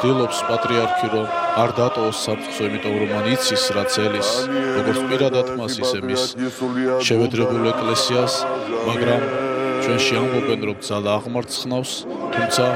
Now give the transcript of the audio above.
ცდილობს პატრიარქი რომ არ დატოვოს საფრთხე, იმიტომ რომ მან იცის რაც ელის, როგორც პირადად მას ისე მის შევედრებულ ეკლესიას, მაგრამ ჩვენში ამბობენ რომ ძალა აღმარცხნავს, თუმცა